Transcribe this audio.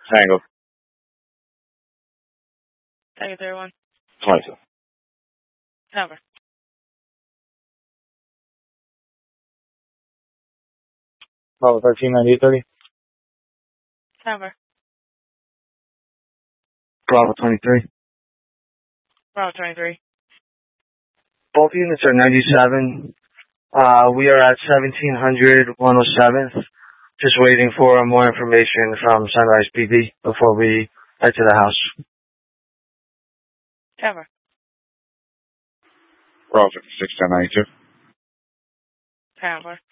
Tango. Tango 31. 22. Cover. Bravo 13, 9830. Cover. Bravo 23. Bravo 23. Both units are 97. We are at 1700 107th. Just waiting for more information from Sunrise PD before we head to the house. Cover. Bravo 56, 1092. Cover.